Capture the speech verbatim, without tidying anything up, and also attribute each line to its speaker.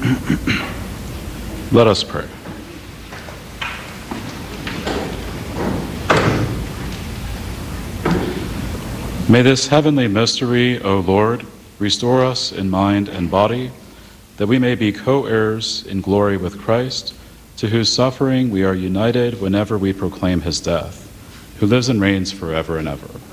Speaker 1: Let us pray. May this heavenly mystery, O Lord, restore us in mind and body, that we may be co-heirs in glory with Christ, to whose suffering we are united whenever we proclaim his death, who lives and reigns forever and ever.